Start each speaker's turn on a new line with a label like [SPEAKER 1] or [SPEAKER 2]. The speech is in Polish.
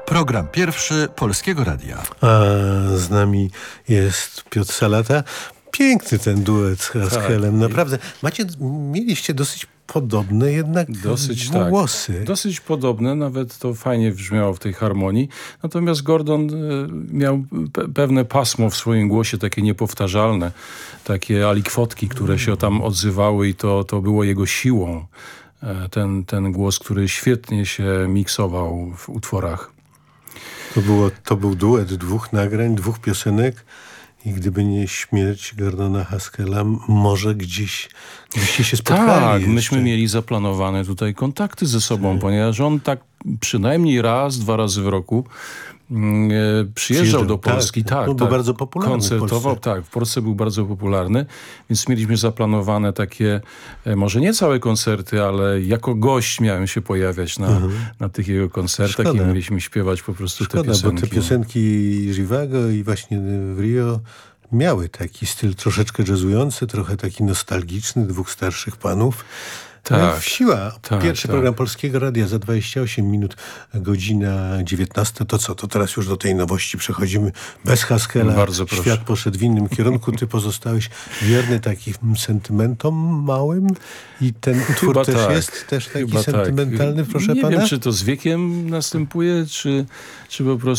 [SPEAKER 1] Program pierwszy Polskiego Radia.
[SPEAKER 2] A z nami jest Piotr Salata. Piękny ten duet z Haskelem. Naprawdę. Mieliście dosyć podobne jednak głosy.
[SPEAKER 3] Tak. Dosyć podobne, nawet to fajnie brzmiało w tej harmonii. Natomiast Gordon miał pewne pasmo w swoim głosie, takie niepowtarzalne, takie alikwotki, które się tam odzywały i to było jego siłą. Ten głos, który świetnie się miksował w utworach.
[SPEAKER 2] To był duet dwóch nagrań, dwóch piosenek i gdyby nie śmierć Gordona Haskella, może gdzieś się spotkali.
[SPEAKER 3] Tak, myśmy mieli zaplanowane tutaj kontakty ze sobą, ponieważ on tak przynajmniej raz, 2 razy w roku przyjeżdżał do Polski.
[SPEAKER 2] Był bardzo popularny
[SPEAKER 3] koncertował,
[SPEAKER 2] w Polsce.
[SPEAKER 3] w Polsce był bardzo popularny, więc mieliśmy zaplanowane takie, może nie całe koncerty, ale jako gość miałem się pojawiać na tych jego koncertach i mieliśmy śpiewać po prostu te piosenki.
[SPEAKER 2] Bo te piosenki Żywago i właśnie w Rio miały taki styl troszeczkę jazzujący, trochę taki nostalgiczny, dwóch starszych panów.
[SPEAKER 3] Tak.
[SPEAKER 2] Siła. Pierwszy program Polskiego Radia za 28 minut, godzina 19. To co? To teraz już do tej nowości przechodzimy. Bez Haskella.
[SPEAKER 3] Bardzo proszę.
[SPEAKER 2] Świat poszedł w innym kierunku. Ty pozostałeś wierny takim sentymentom małym i ten utwór jest też taki sentymentalny, proszę pana?
[SPEAKER 3] Nie wiem, czy to z wiekiem następuje, czy po prostu